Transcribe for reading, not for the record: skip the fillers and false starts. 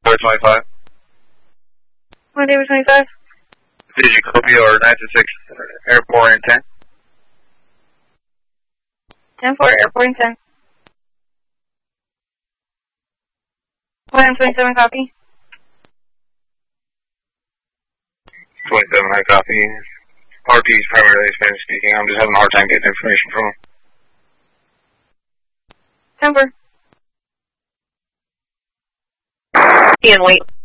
David 25. One David 25. Digicopia or 926 Airport in 10. 10-4, Airport in 10. 127, copy. 27, I copy. RP is primarily Spanish speaking. I'm just having a hard time getting information from him. 10-4. Ian, wait.